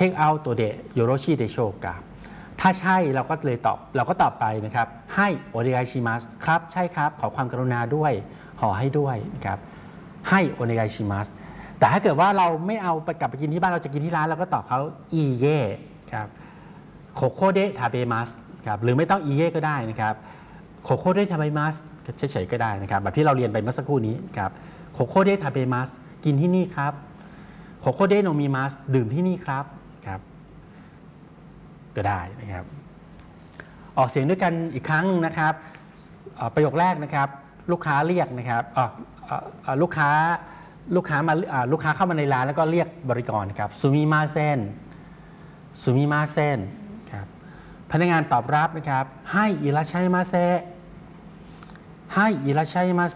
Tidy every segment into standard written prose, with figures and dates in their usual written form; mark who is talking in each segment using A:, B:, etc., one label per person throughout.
A: take out ตัวเดโยโรชิเดโชกะถ้าใช่เราก็ตอบไปนะครับให้โอเนไกชิมัสครับใช่ครับขอความกรุณาด้วยห่อให้ด้วยนะครับให้โอเนไกชิมัสแต่ถ้าเกิดว่าเราไม่เอาไปกลับไปกินที่บ้านเราจะกินที่ร้านเราก็ตอบเขาอีเย่ครับโคโคเดะทาเบมัสครับหรือไม่ต้องอีเย่ก็ได้นะครับโคโคเดะทาเบมัสเฉยๆก็ได้นะครับแบบที่เราเรียนไปเมื่อสักครู่นี้ครับโคโคเดะทาเบมัสกินที่นี่ครับโคโคเดะโนมิมัสดื่มที่นี่ครับครับก็ได้นะครับออกเสียงด้วยกันอีกครั้งนะครับประโยคแรกนะครับลูกค้าเรียกนะครับลูกค้าเข้ามาในร้านแล้วก็เรียกบริกรครับซูมิมาเซนซูมิมาเซนครับพนักงานตอบรับนะครับให้อิราชัยมาเซให้อิราชัยมาเซ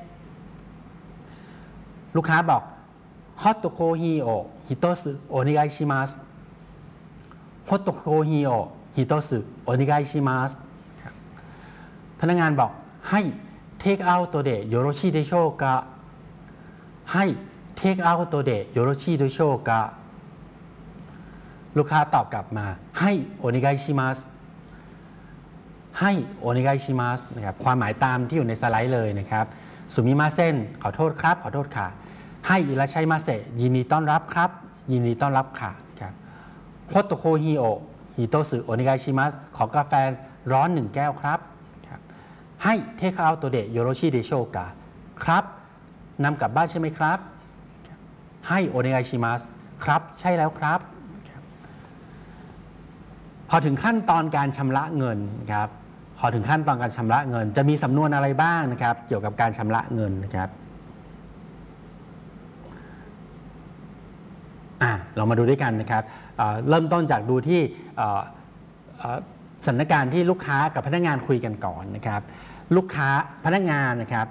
A: ลูกค้าบอกฮอตโตโคฮิโอฮิโตสึโอเนไกชิมัสฮอตโตโคฮิโอฮิโตสึโอเนไกชิมัสพนักงานบอกให้เทคเอาตัวเดโยโรชิเดโชกะให้เทคเอาตัวเดโยโรชิเดโชกะลูกค้าตอบกลับมาให้โอเนไกชิมัสให้โอเนไกชิมัสนะครับความหมายตามที่อยู่ในสไลด์เลยนะครับสุมิมาเซนขอโทษครับขอโทษค่ะให้อิราชัยมาเซยินดีต้อนรับครับยินดีต้อนรับค่ะครับฮอตโตโคฮิโอฮิโตสึโอเนไกชิมัสขอกาแฟร้อน1 แก้วครับให้เทคเอาตัวเดโยโรชิเดโชกะครับนำกลับบ้านใช่ไหมครับให้โอเนไกชิมัสครับใช่แล้วครับพอถึงขั้นตอนการชำระเงินครับพอถึงขั้นตอนการชำระเงินจะมีสำนวนอะไรบ้างนะครับเกี่ยวกับการชำระเงินนะครับเรามาดูด้วยกันนะครับเริ่มต้นจากดูที่สถานการณ์ที่ลูกค้ากับพนักงานคุยกันก่อนนะครับลูกค้าพนักงานนะครับ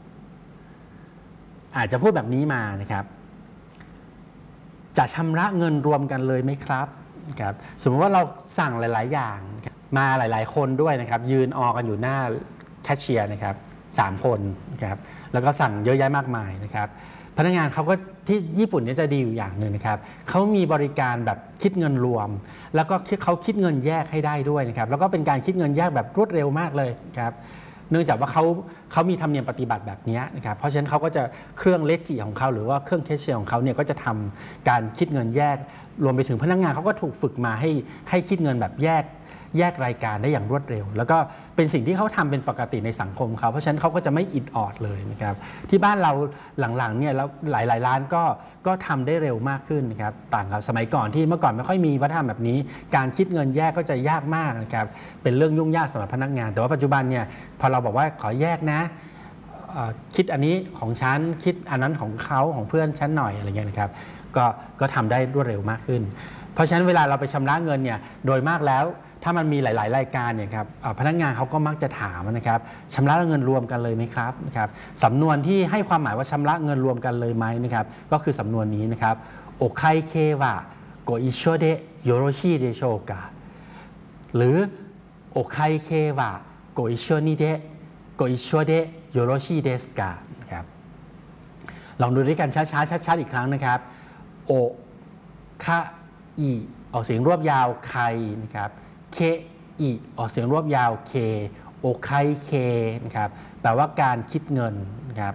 A: อาจจะพูดแบบนี้มานะครับจะชำระเงินรวมกันเลยไหมครับครับสมมติว่าเราสั่งหลายๆอย่างมาหลายๆคนด้วยนะครับยืนออกันอยู่หน้าแคชเชียร์นะครับ3 คนนะครับแล้วก็สั่งเยอะแยะมากมายนะครับพนักงานเขาก็ที่ญี่ปุ่นเนี่ยจะดีอยู่อย่างหนึ่งนะครับเขามีบริการแบบคิดเงินรวมแล้วก็เขาคิดเงินแยกให้ได้ด้วยนะครับแล้วก็เป็นการคิดเงินแยกแบบรวดเร็วมากเลยครับเนื่องจากว่าเขามีธรรมเนียมปฏิบัติแบบนี้นะครับเพราะฉะนั้นเขาก็จะเครื่องเลจิของเขาหรือว่าเครื่องแคชเชียร์ของเขาเนี่ยก็จะทำการคิดเงินแยกรวมไปถึงพนักงานเขาก็ถูกฝึกมาให้คิดเงินแบบแยกรายการได้อย่างรวดเร็วแล้วก็เป็นสิ่งที่เขาทำเป็นปกติในสังคมเขาเพราะฉะนั้นเขาก็จะไม่อิดออดเลยนะครับที่บ้านเราหลังๆเนี่ยแล้วหลายร้านก็ทำได้เร็วมากขึ้นนะครับต่างกับสมัยก่อนที่เมื่อก่อนไม่ค่อยมีวัฒนธรรมแบบนี้การคิดเงินแยกก็จะยากมากนะครับเป็นเรื่องยุ่งยากสำหรับพนักงานแต่ว่าปัจจุบันเนี่ยพอเราบอกว่าขอแยกนะคิดอันนี้ของฉันคิดอันนั้นของเขาของเพื่อนฉันหน่อยอะไรเงี้ยนะครับก็ทำได้รวดเร็วมากขึ้นเพราะฉะนั้นเวลาเราไปชำระเงินเนี่ยโดยมากแล้วถ้ามันมีหลายๆรายการเนี่ยครับพนักงานเขาก็มักจะถามนะครับชำระเงินรวมกันเลยไหมครับนะครับสำนวนที่ให้ความหมายว่าชำระเงินรวมกันเลยไหมนะครับก็คือสำนวนนี้นะครับโอไคเควะโกอิโชเดะโยโรชิเดโชกะหรือโอไคเควะโกอิโชนิเดะโกอิโชเดะโยโรชิเดสกะนะครับลองดูด้วยกันช้าๆชัดๆอีกครั้งนะครับโอคาอิออกเสียงรวบยาวไคนะครับเคอิออกเสียงรวบยาวเคโอไคเคนะครับแปลว่าการคิดเงินนะครับ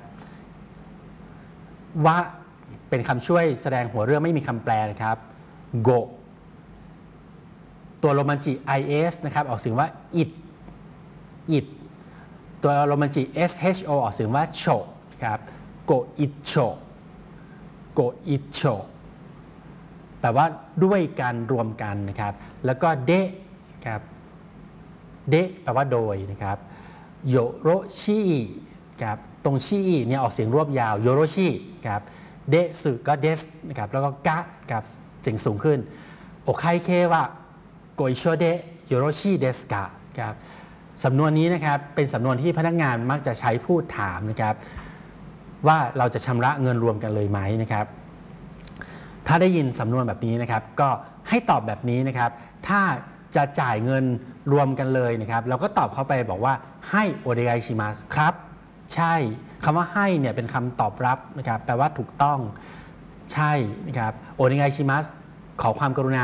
A: วะเป็นคำช่วยแสดงหัวเรื่องไม่มีคำแปลนะครับโกตัวโรมันจิ is นะครับออกเสียงว่า it ตัวโรมันจิ sho ออกเสียงว่าโชนะครับโกอิโชโกอิโชแปลว่าด้วยการรวมกันนะครับแล้วก็เดะครับเดะแปลว่าโดยนะครับโยโรชิครับตรงชิเนี่ยออกเสียงรวบยาวโยโรชิครับเดะสึก็เดสนะครับแล้วก็กะกับเสียงสูงขึ้นโอไคเควะโกอิโชเดะโยโรชิเดสกะครับสำนวนนี้นะครับเป็นสำนวนที่พนักงานมักจะใช้พูดถามนะครับว่าเราจะชำระเงินรวมกันเลยไหมนะครับถ้าได้ยินสำนวนแบบนี้นะครับก็ให้ตอบแบบนี้นะครับถ้าจะจ่ายเงินรวมกันเลยนะครับเราก็ตอบเข้าไปบอกว่าให้โอเดไกชิมัสครับใช่คำว่าให้เนี่ยเป็นคำตอบรับนะครับแปลว่าถูกต้องใช่นะครับโอเดไกชิมัสขอความกรุณา